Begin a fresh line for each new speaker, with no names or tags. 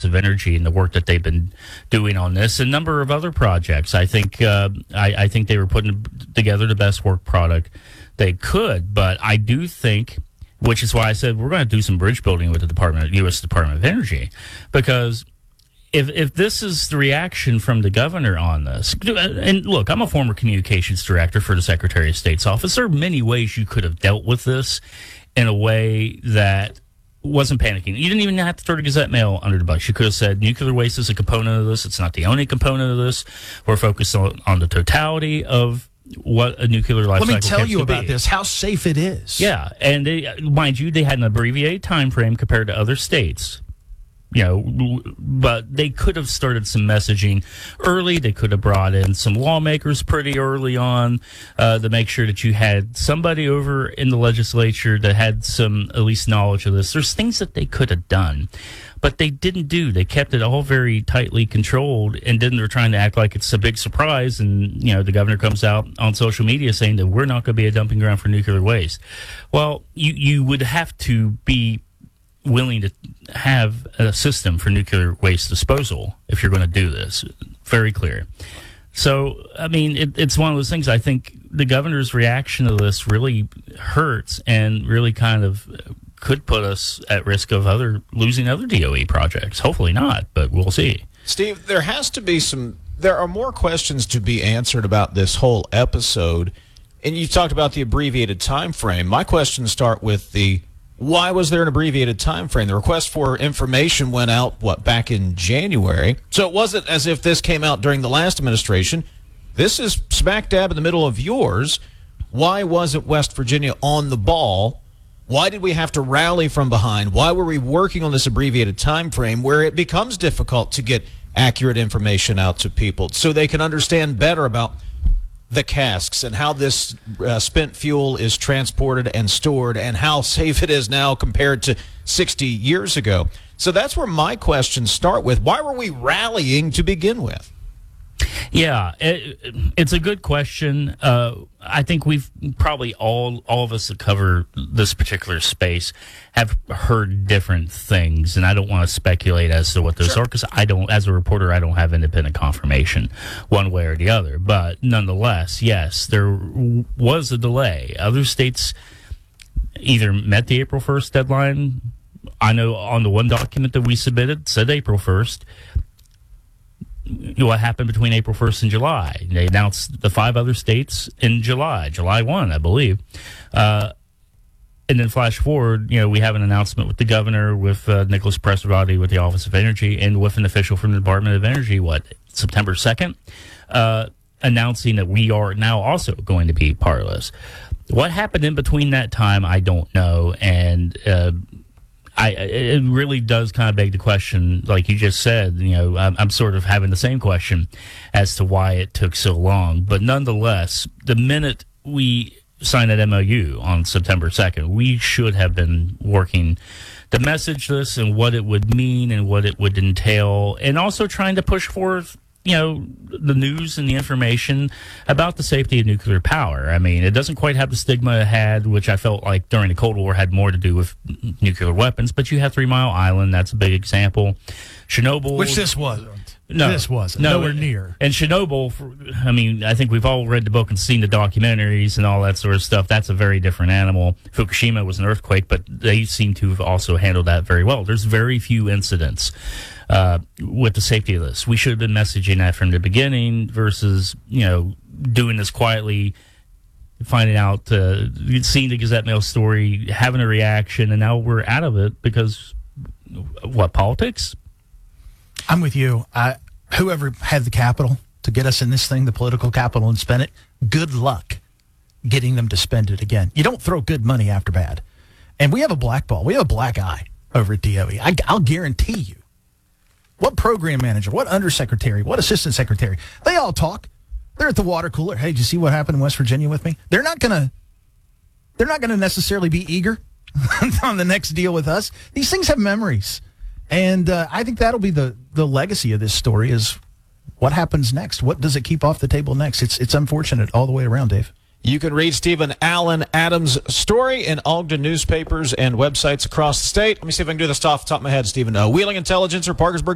of Energy and the work that they've been doing on this, and a number of other projects. I think I think they were putting together the best work product they could, but I do think, which is why I said we're going to do some bridge building with the U.S. Department of Energy, because if this is the reaction from the governor on this, and look, I'm a former communications director for the Secretary of State's office. There are many ways you could have dealt with this in a way that wasn't panicking. You didn't even have to throw the Gazette-Mail under the bus. You could have said nuclear waste is a component of this. It's not the only component of this. We're focused on the totality of what a nuclear life cycle
Let me tell you about
be.
this, how safe it is.
Yeah, and mind you, they had an abbreviated time frame compared to other states. But they could have started some messaging early. They could have brought in some lawmakers pretty early on to make sure that you had somebody over in the legislature that had some at least knowledge of this. There's things that they could have done, but they didn't do. They kept it all very tightly controlled, and then they're trying to act like it's a big surprise. And, the governor comes out on social media saying that we're not going to be a dumping ground for nuclear waste. Well, you would have to be willing to have a system for nuclear waste disposal if you're going to do this. Very clear. So, I mean, it's one of those things. I think the governor's reaction to this really hurts and really kind of could put us at risk of losing other DOE projects. Hopefully not, but we'll see.
Steve, there are more questions to be answered about this whole episode. And you talked about the abbreviated time frame. My questions start with why was there an abbreviated time frame? The request for information went out, back in January. So it wasn't as if this came out during the last administration. This is smack dab in the middle of yours. Why wasn't West Virginia on the ball? Why did we have to rally from behind? Why were we working on this abbreviated time frame where it becomes difficult to get accurate information out to people so they can understand better about the casks and how this spent fuel is transported and stored and how safe it is now compared to 60 years ago? So that's where my questions start with. Why were we rallying to begin with?
Yeah, it's a good question. I think we've probably all of us that cover this particular space have heard different things, and I don't want to speculate as to what those are because as a reporter, I don't have independent confirmation one way or the other. But nonetheless, yes, there was a delay. Other states either met the April 1st deadline. I know on the one document that we submitted said April 1st. What happened between April 1st and July? They announced the 5 other states in July 1, I believe. And then flash forward, we have an announcement with the governor, with Nicholas Presservati with the Office of Energy, and with an official from the Department of Energy, September 2nd, announcing that we are now also going to be part of this. What happened in between that time, I don't know, and it really does kind of beg the question, like you just said, I'm sort of having the same question as to why it took so long. But nonetheless, the minute we signed that MOU on September 2nd, we should have been working to message this and what it would mean and what it would entail, and also trying to push forth the news and the information about the safety of nuclear power. I mean, it doesn't quite have the stigma it had, which I felt like during the Cold War had more to do with nuclear weapons, but you have 3 Mile Island, that's a big example. Chernobyl.
Which this wasn't.
No.
This wasn't. Nowhere near.
And Chernobyl, I think we've all read the book and seen the documentaries and all that sort of stuff. That's a very different animal. Fukushima was an earthquake, but they seem to have also handled that very well. There's very few incidents with the safety of this. We should have been messaging that from the beginning versus, doing this quietly, finding out, seeing the Gazette-Mail story, having a reaction, and now we're out of it because, politics?
I'm with you. Whoever had the capital to get us in this thing, the political capital, and spend it, good luck getting them to spend it again. You don't throw good money after bad. And we have a blackball. We have a black eye over at DOE. I'll guarantee you. What program manager, what undersecretary, what assistant secretary, they all talk. They're at the water cooler. Hey, did you see what happened in West Virginia with me? They're not gonna necessarily be eager on the next deal with us. These things have memories. And I think that'll be the legacy of this story is what happens next. What does it keep off the table next? It's unfortunate all the way around, Dave.
You can read Stephen Allen Adams' story in Ogden newspapers and websites across the state. Let me see if I can do this off the top of my head, Stephen. Wheeling Intelligence or Parkersburg